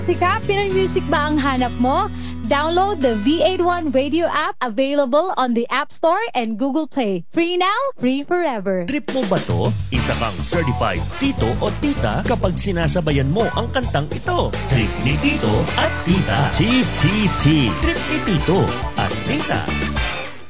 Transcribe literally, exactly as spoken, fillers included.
Sika, Pinoy music ba ang hanap mo? Download the V eighty-one Radio app, available on the App Store and Google Play. Free now, free forever. Trip mo ba to? Isa kang certified tito o tita kapag sinasabayan mo ang kantang ito. Trip ni Tito at Tita. T T T. Trip ni Tito at Tita.